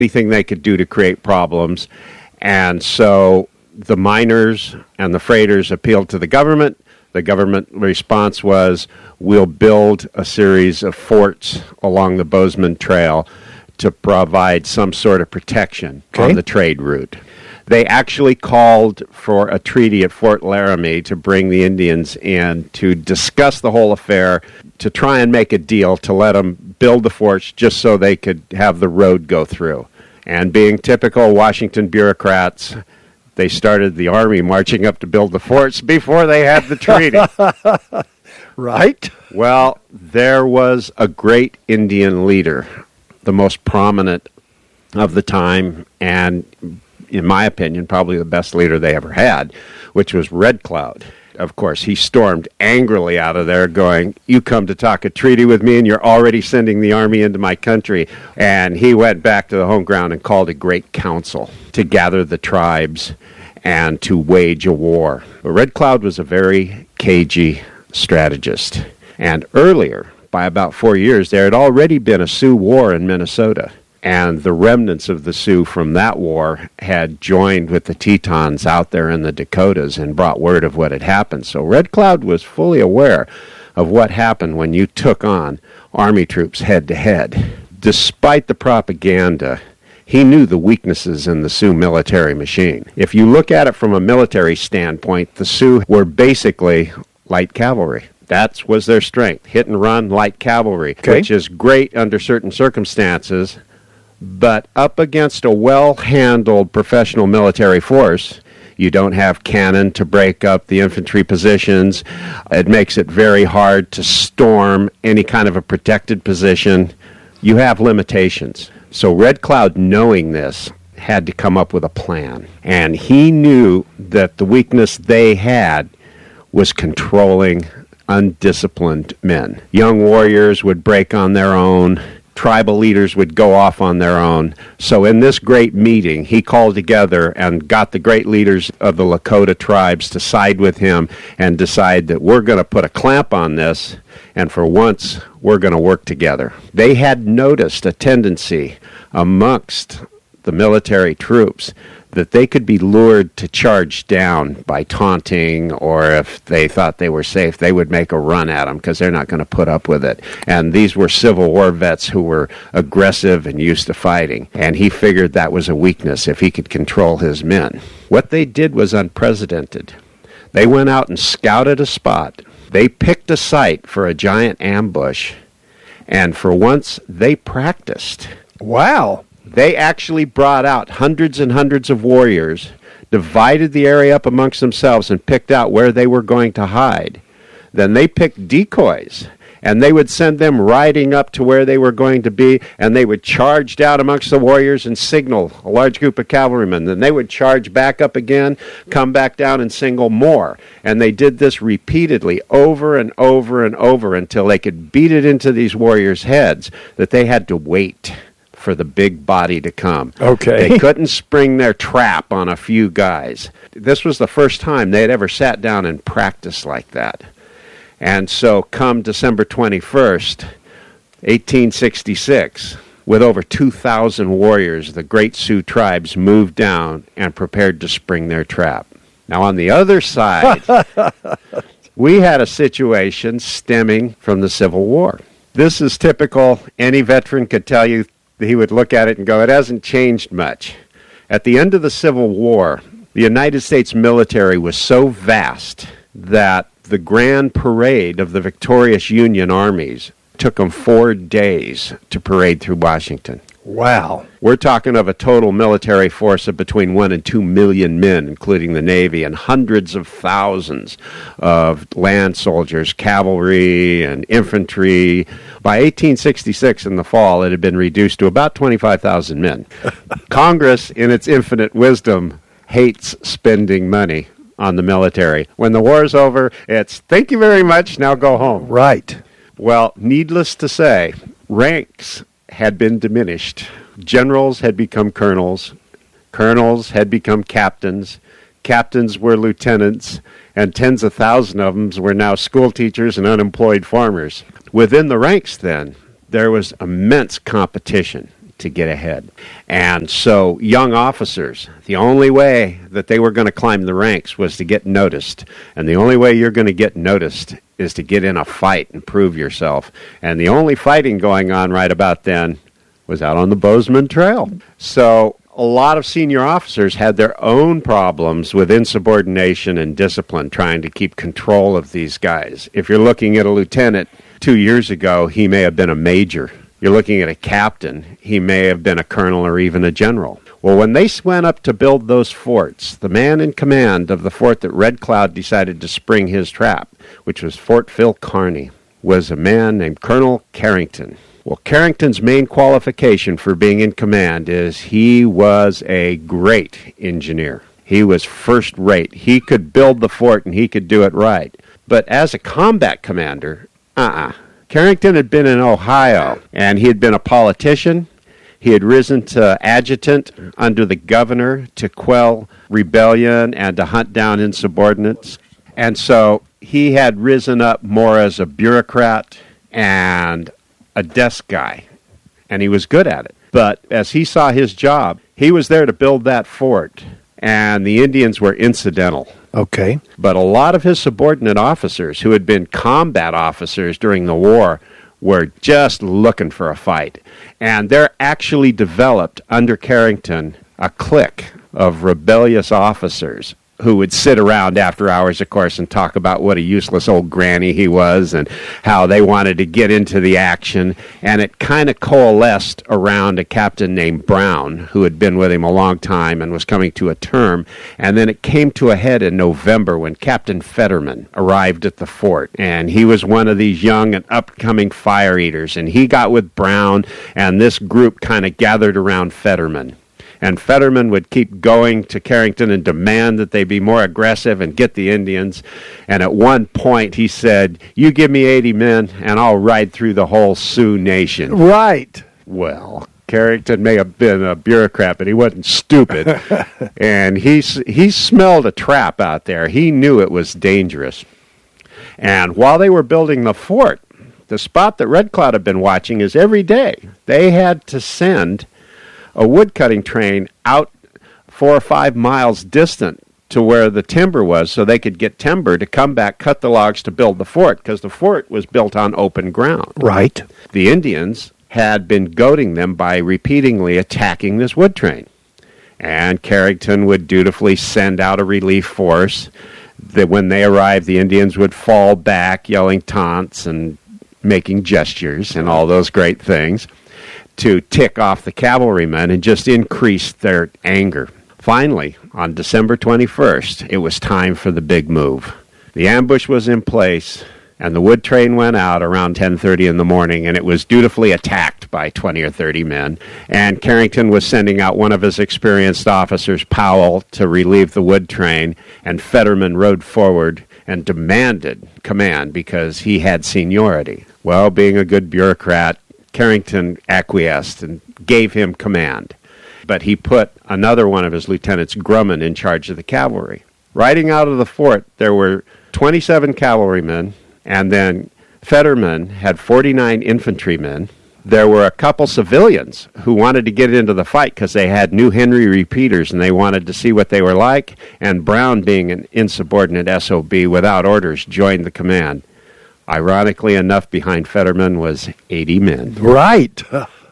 anything they could do to create problems. And so the miners and the freighters appealed to the government. The government response was, we'll build a series of forts along the Bozeman Trail to provide some sort of protection on the trade route. They actually called for a treaty at Fort Laramie to bring the Indians in to discuss the whole affair, to try and make a deal to let them build the forts just so they could have the road go through. And being typical Washington bureaucrats, they started the army marching up to build the forts before they had the treaty. Right? Well, there was a great Indian leader, the most prominent of the time, and in my opinion, probably the best leader they ever had, which was Red Cloud. Of course, he stormed angrily out of there going, you come to talk a treaty with me and you're already sending the army into my country. And he went back to the home ground and called a great council to gather the tribes and to wage a war. But Red Cloud was a very cagey strategist. And earlier, by about 4 years, there had already been a Sioux war in Minnesota. And the remnants of the Sioux from that war had joined with the Tetons out there in the Dakotas and brought word of what had happened. So Red Cloud was fully aware of what happened when you took on Army troops head-to-head. Despite the propaganda, he knew the weaknesses in the Sioux military machine. If you look at it from a military standpoint, the Sioux were basically light cavalry. That was their strength, hit and run, light cavalry, which is great under certain circumstances. But up against a well-handled professional military force, you don't have cannon to break up the infantry positions. It makes it very hard to storm any kind of a protected position. You have limitations. So Red Cloud, knowing this, had to come up with a plan. And he knew that the weakness they had was controlling undisciplined men. Young warriors would break on their own. Tribal leaders would go off on their own. So in this great meeting, he called together and got the great leaders of the Lakota tribes to side with him and decide that we're going to put a clamp on this, and for once, we're going to work together. They had noticed a tendency amongst the military troops that they could be lured to charge down by taunting, or if they thought they were safe, they would make a run at them because they're not going to put up with it. And these were Civil War vets who were aggressive and used to fighting. And he figured that was a weakness if he could control his men. What they did was unprecedented. They went out and scouted a spot. They picked a site for a giant ambush. And for once, they practiced. Wow. They actually brought out hundreds and hundreds of warriors, divided the area up amongst themselves, and picked out where they were going to hide. Then they picked decoys, and they would send them riding up to where they were going to be, and they would charge down amongst the warriors and signal a large group of cavalrymen. Then they would charge back up again, come back down and signal more. And they did this repeatedly over and over and over until they could beat it into these warriors' heads that they had to wait for the big body to come. Okay. They couldn't spring their trap on a few guys. This was the first time they had ever sat down and practiced like that. And so come December 21st, 1866, with over 2,000 warriors, the great Sioux tribes moved down and prepared to spring their trap. Now on the other side, we had a situation stemming from the Civil War. This is typical. Any veteran could tell you. He would look at it and go, it hasn't changed much. At the end of the Civil War, the United States military was so vast that the grand parade of the victorious Union armies took them 4 days to parade through Washington. Wow. We're talking of a total military force of between 1 and 2 million men, including the Navy, and hundreds of thousands of land soldiers, cavalry, and infantry. By 1866 in the fall, it had been reduced to about 25,000 men. Congress, in its infinite wisdom, hates spending money on the military. When the war's over, it's, thank you very much, now go home. Right. Well, needless to say, ranks had been diminished. Generals had become colonels. Colonels had become captains. Captains were lieutenants. And tens of thousands of them were now school teachers and unemployed farmers. Within the ranks, then, there was immense competition to get ahead. And so young officers, the only way that they were going to climb the ranks was to get noticed. And the only way you're going to get noticed is to get in a fight and prove yourself. And the only fighting going on right about then was out on the Bozeman Trail. So a lot of senior officers had their own problems with insubordination and discipline, trying to keep control of these guys. If you're looking at a lieutenant 2 years ago, he may have been a major. You're looking at a captain, he may have been a colonel or even a general. Well, when they went up to build those forts, the man in command of the fort that Red Cloud decided to spring his trap, which was Fort Phil Kearny, was a man named Colonel Carrington. Well, Carrington's main qualification for being in command is he was a great engineer. He was first rate. He could build the fort and he could do it right. But as a combat commander, Carrington had been in Ohio, and he had been a politician. He had risen to adjutant under the governor to quell rebellion and to hunt down insubordinates. And so he had risen up more as a bureaucrat and a desk guy, and he was good at it. But as he saw his job, he was there to build that fort, and the Indians were incidental. Okay. But a lot of his subordinate officers who had been combat officers during the war were just looking for a fight. And there actually developed under Carrington a clique of rebellious officers who would sit around after hours, of course, and talk about what a useless old granny he was and how they wanted to get into the action. And it kind of coalesced around a captain named Brown, who had been with him a long time and was coming to a term. And then it came to a head in November when Captain Fetterman arrived at the fort. And he was one of these young and upcoming fire eaters. And he got with Brown, and this group kind of gathered around Fetterman. And Fetterman would keep going to Carrington and demand that they be more aggressive and get the Indians. And at one point he said, "You give me 80 men and I'll ride through the whole Sioux Nation." Right. Well, Carrington may have been a bureaucrat, but he wasn't stupid. And he smelled a trap out there. He knew it was dangerous. And while they were building the fort, the spot that Red Cloud had been watching is every day they had to send a wood-cutting train out 4 or 5 miles distant to where the timber was so they could get timber to come back, cut the logs to build the fort, because the fort was built on open ground. Right. The Indians had been goading them by repeatedly attacking this wood train. And Carrington would dutifully send out a relief force. That when they arrived, the Indians would fall back, yelling taunts and making gestures and all those great things, to tick off the cavalrymen and just increase their anger. Finally, on December 21st, it was time for the big move. The ambush was in place, and the wood train went out around 10:30 in the morning, and it was dutifully attacked by 20 or 30 men. And Carrington was sending out one of his experienced officers, Powell, to relieve the wood train, and Fetterman rode forward and demanded command because he had seniority. Well, being a good bureaucrat, Carrington acquiesced and gave him command. But he put another one of his lieutenants, Grumman, in charge of the cavalry. Riding out of the fort, there were 27 cavalrymen, and then Fetterman had 49 infantrymen. There were a couple civilians who wanted to get into the fight because they had new Henry repeaters and they wanted to see what they were like, and Brown, being an insubordinate SOB without orders, joined the command. Ironically enough, behind Fetterman was 80 men. Right.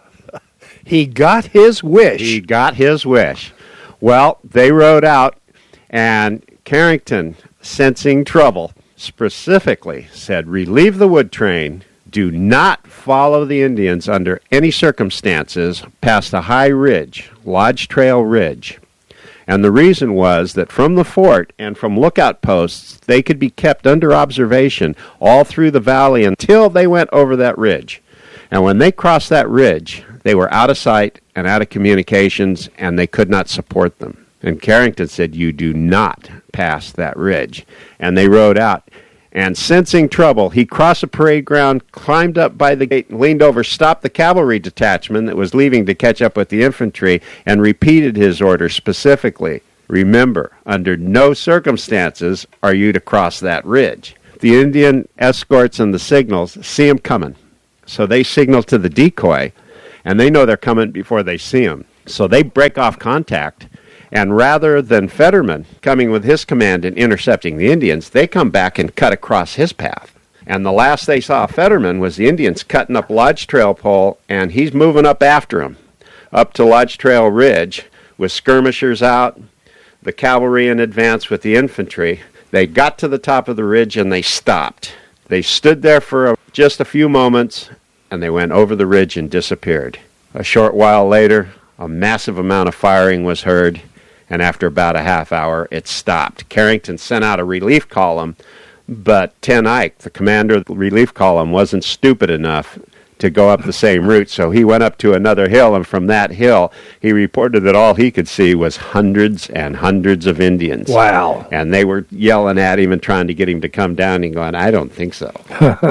He got his wish. He got his wish. Well, they rode out, and Carrington, sensing trouble, specifically said, "Relieve the wood train. Do not follow the Indians under any circumstances past a high ridge, Lodge Trail Ridge." And the reason was that from the fort and from lookout posts, they could be kept under observation all through the valley until they went over that ridge. And when they crossed that ridge, they were out of sight and out of communications, and they could not support them. And Carrington said, "You do not pass that ridge." And they rode out. And sensing trouble, he crossed the parade ground, climbed up by the gate, leaned over, stopped the cavalry detachment that was leaving to catch up with the infantry, and repeated his order specifically. "Remember, under no circumstances are you to cross that ridge." The Indian escorts and the signals see him coming. So they signal to the decoy, and they know they're coming before they see them. So they break off contact, and rather than Fetterman coming with his command and intercepting the Indians, they come back and cut across his path. And the last they saw of Fetterman was the Indians cutting up Lodge Trail Pole, and he's moving up after them, up to Lodge Trail Ridge, with skirmishers out, the cavalry in advance with the infantry. They got to the top of the ridge and they stopped. They stood there for just a few moments, and they went over the ridge and disappeared. A short while later, a massive amount of firing was heard, and after about a half hour, it stopped. Carrington sent out a relief column, but Ten Eyck, the commander of the relief column, wasn't stupid enough to go up the same route, so he went up to another hill, and from that hill, he reported that all he could see was hundreds and hundreds of Indians. Wow. And they were yelling at him and trying to get him to come down, and going, I don't think so.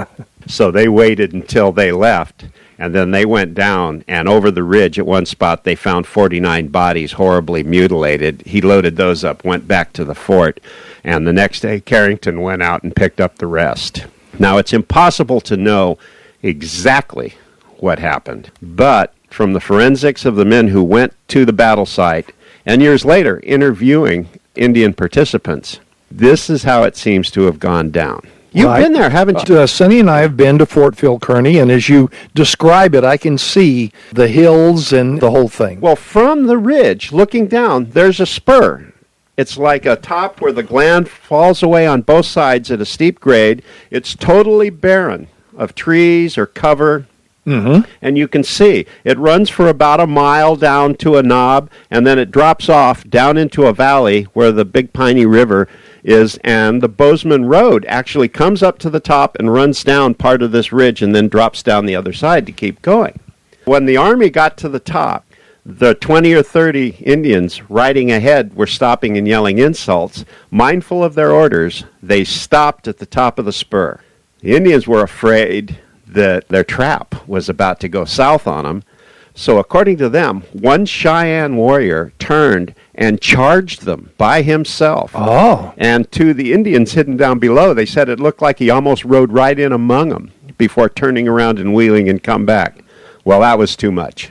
So they waited until they left, and then they went down, and over the ridge at one spot, they found 49 bodies horribly mutilated. He loaded those up, went back to the fort, and the next day, Carrington went out and picked up the rest. Now, it's impossible to know exactly what happened, but from the forensics of the men who went to the battle site, and years later interviewing Indian participants, this is how it seems to have gone down. You've been there, haven't you? Sonny and I have been to Fort Phil Kearny, and as you describe it, I can see the hills and the whole thing. Well, from the ridge, looking down, there's a spur. It's like a top where the gland falls away on both sides at a steep grade. It's totally barren of trees or cover, and you can see it runs for about a mile down to a knob, and then it drops off down into a valley where the Big Piney River is, and the Bozeman Road actually comes up to the top and runs down part of this ridge and then drops down the other side to keep going. When the Army got to the top, the 20 or 30 Indians riding ahead were stopping and yelling insults. Mindful of their orders, they stopped at the top of the spur. The Indians were afraid that their trap was about to go south on them. So according to them, one Cheyenne warrior turned and charged them by himself. Oh. And to the Indians hidden down below, they said it looked like he almost rode right in among them before turning around and wheeling and come back. Well, that was too much.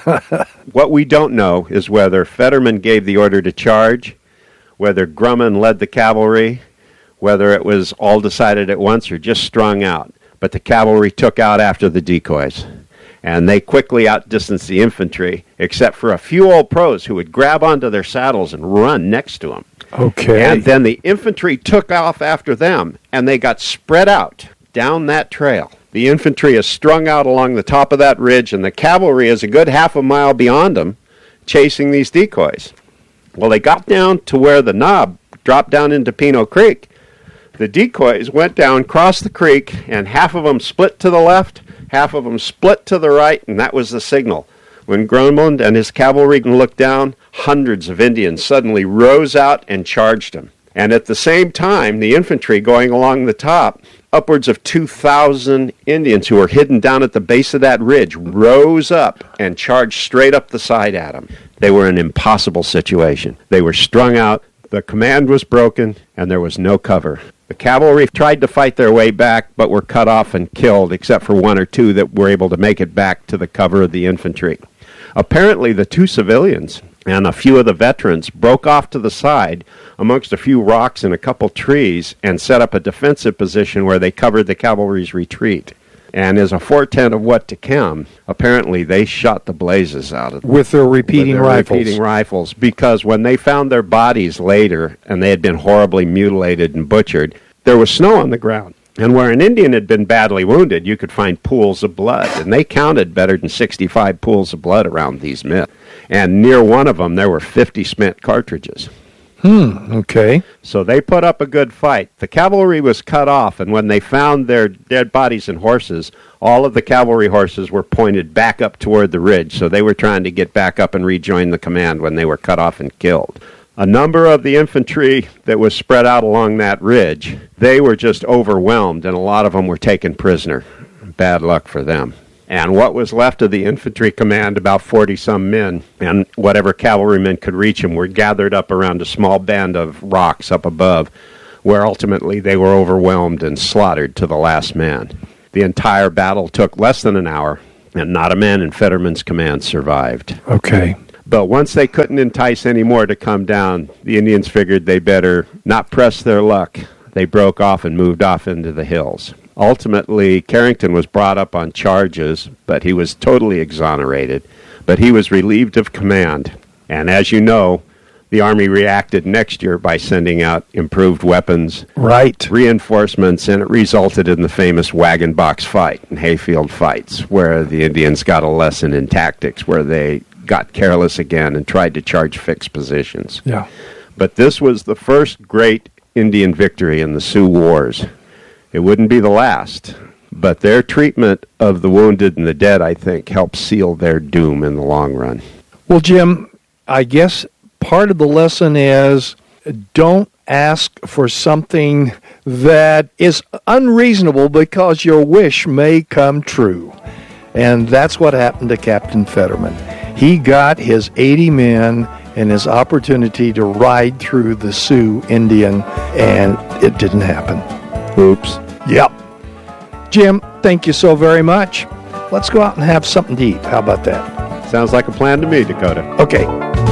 What we don't know is whether Fetterman gave the order to charge, whether Grumman led the cavalry, whether it was all decided at once or just strung out. But the cavalry took out after the decoys, and they quickly outdistanced the infantry, except for a few old pros who would grab onto their saddles and run next to them. Okay. And then the infantry took off after them, and they got spread out down that trail. The infantry is strung out along the top of that ridge, and the cavalry is a good half a mile beyond them, chasing these decoys. Well, they got down to where the knob dropped down into Pino Creek. The decoys went down, crossed the creek, and half of them split to the left, half of them split to the right, and that was the signal. When Grumman and his cavalry looked down, hundreds of Indians suddenly rose out and charged him. And at the same time, the infantry going along the top, upwards of 2,000 Indians who were hidden down at the base of that ridge rose up and charged straight up the side at them. They were in an impossible situation. They were strung out, the command was broken, and there was no cover. The cavalry tried to fight their way back, but were cut off and killed, except for one or two that were able to make it back to the cover of the infantry. Apparently, the two civilians and a few of the veterans broke off to the side amongst a few rocks and a couple trees and set up a defensive position where they covered the cavalry's retreat. And as a foretent of what to come, apparently they shot the blazes out of them. With their repeating rifles. Because when they found their bodies later, and they had been horribly mutilated and butchered, there was snow on the ground. And where an Indian had been badly wounded, you could find pools of blood. And they counted better than 65 pools of blood around these men. And near one of them, there were 50 spent cartridges. Okay. So they put up a good fight. The cavalry was cut off, and when they found their dead bodies and horses, all of the cavalry horses were pointed back up toward the ridge, so they were trying to get back up and rejoin the command when they were cut off and killed. A number of the infantry that was spread out along that ridge, they were just overwhelmed, and a lot of them were taken prisoner. Bad luck for them. And what was left of the infantry command, about 40-some men, and whatever cavalrymen could reach them, were gathered up around a small band of rocks up above, where ultimately they were overwhelmed and slaughtered to the last man. The entire battle took less than an hour, and not a man in Fetterman's command survived. Okay. But once they couldn't entice any more to come down, the Indians figured they better not press their luck. They broke off and moved off into the hills. Ultimately, Carrington was brought up on charges, but he was totally exonerated. But he was relieved of command. And as you know, the Army reacted next year by sending out improved weapons, right, reinforcements, and it resulted in the famous wagon box fight and hayfield fights, where the Indians got a lesson in tactics, where they got careless again and tried to charge fixed positions. Yeah. But this was the first great Indian victory in the Sioux Wars. It wouldn't be the last, but their treatment of the wounded and the dead, I think, helped seal their doom in the long run. Well, Jim, I guess part of the lesson is don't ask for something that is unreasonable because your wish may come true. And that's what happened to Captain Fetterman. He got his 80 men and his opportunity to ride through the Sioux Indian, and it didn't happen. Oops. Yep. Jim, thank you so very much. Let's go out and have something to eat. How about that? Sounds like a plan to me, Dakota. Okay.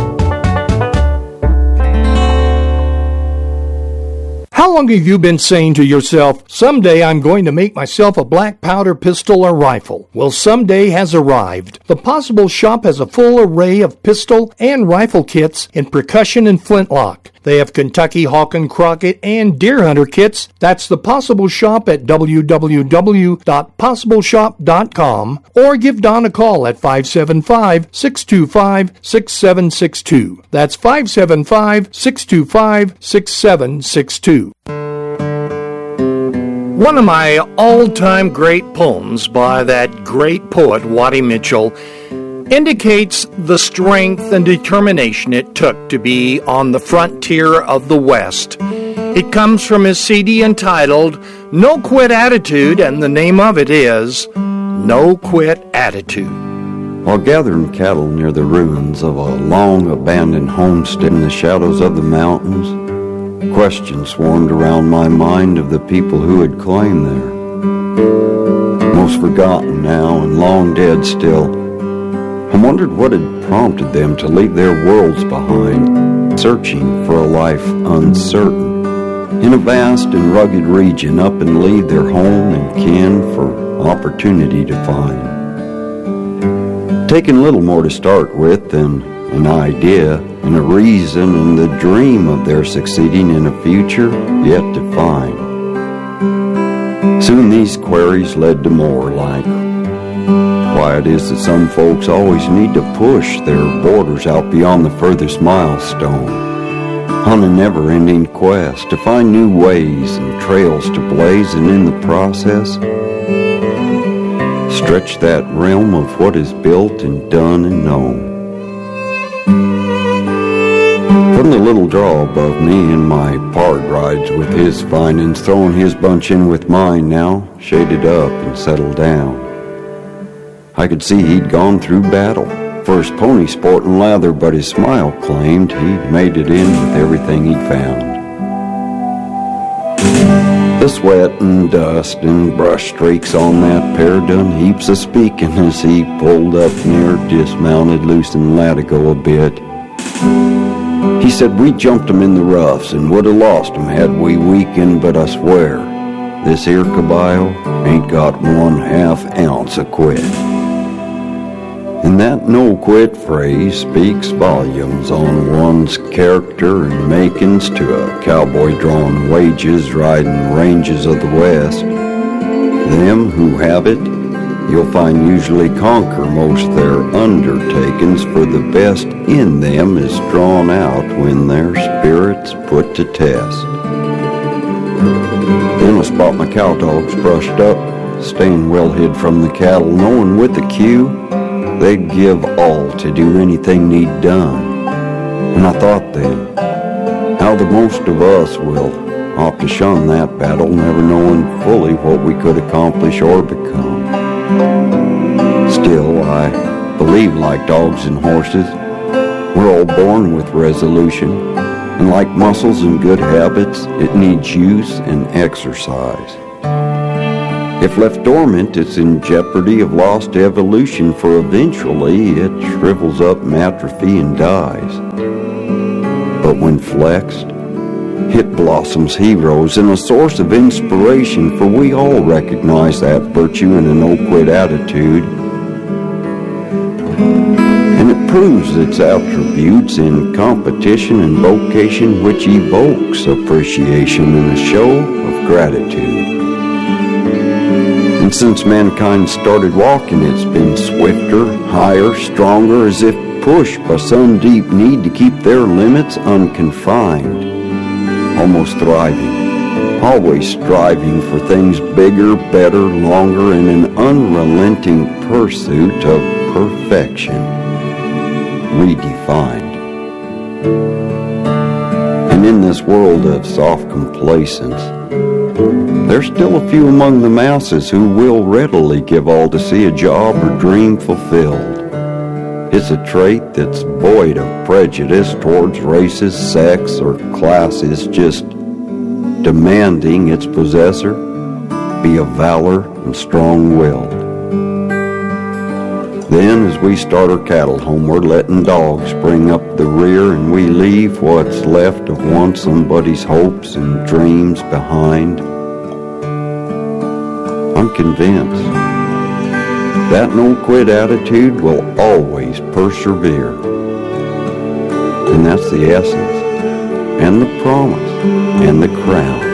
How long have you been saying to yourself, someday I'm going to make myself a black powder pistol or rifle? Well, someday has arrived. The Possible Shop has a full array of pistol and rifle kits in percussion and flintlock. They have Kentucky Hawk and Crockett and Deer Hunter kits. That's the Possible Shop at www.possibleshop.com, or give Don a call at 575-625-6762. That's 575-625-6762. One of my all-time great poems by that great poet Waddy Mitchell indicates the strength and determination it took to be on the frontier of the West. It comes from his CD entitled No Quit Attitude, and the name of it is No Quit Attitude. While gathering cattle near the ruins of a long-abandoned homestead in the shadows of the mountains, questions swarmed around my mind of the people who had claimed there. Most forgotten now and long dead still, I wondered what had prompted them to leave their worlds behind, searching for a life uncertain, in a vast and rugged region, up and leave their home and kin for opportunity to find. Taking little more to start with than an idea and a reason and the dream of their succeeding in a future yet to find. Soon these queries led to more, like why it is that some folks always need to push their borders out beyond the furthest milestone, on a never-ending quest to find new ways and trails to blaze, and in the process stretch that realm of what is built and done and known. From the little draw above me and my pard rides with his findings, throwing his bunch in with mine now, shaded up and settled down, I could see he'd gone through battle. For his pony sporting leather, but his smile claimed he'd made it in with everything he'd found. The sweat and dust and brush streaks on that pair done heaps of speaking as he pulled up near, dismounted, loosened Latigo a bit. He said we jumped 'em in the roughs and would have lost 'em had we weakened, but I swear, this here caballo ain't got 1/2 ounce of quit. And that no-quit phrase speaks volumes on one's character and makings to a cowboy drawing wages riding ranges of the West. Them who have it, you'll find usually conquer most their undertakings, for the best in them is drawn out when their spirit's put to test. Then I spot my cow dogs brushed up, staying well hid from the cattle, knowing with the cue they'd give all to do anything need done. And I thought then, how the most of us will opt to shun that battle, never knowing fully what we could accomplish or become. Still, I believe, like dogs and horses, we're all born with resolution, and like muscles and good habits, it needs use and exercise. If left dormant, it's in jeopardy of lost evolution, for eventually it shrivels up in atrophy and dies. But when flexed, it blossoms heroes and a source of inspiration, for we all recognize that virtue in a no-quit attitude. And it proves its attributes in competition and vocation, which evokes appreciation and a show of gratitude. And since mankind started walking, it's been swifter, higher, stronger, as if pushed by some deep need to keep their limits unconfined. Almost thriving, always striving for things bigger, better, longer, in an unrelenting pursuit of perfection, redefined. And in this world of soft complacence, there's still a few among the masses who will readily give all to see a job or dream fulfilled. It's a trait that's void of prejudice towards races, sex, or classes, just demanding its possessor be of valor and strong-willed. Then, as we start our cattle homeward, letting dogs bring up the rear, and we leave what's left of once somebody's hopes and dreams behind, I'm convinced that no-quit attitude will always persevere. And that's the essence, and the promise, and the crown